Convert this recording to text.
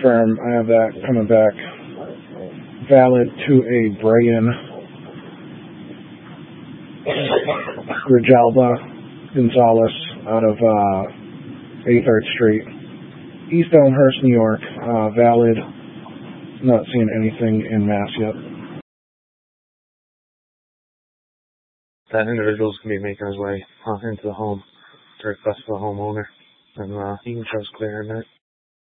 confirm. I have that coming back. Valid to a Brian Grijalba Gonzalez out of 83rd Street, East Elmhurst, New York. Valid. Not seeing anything in Mass yet. That individual's going to be making his way into the home to request the homeowner, and he can show us clear in that.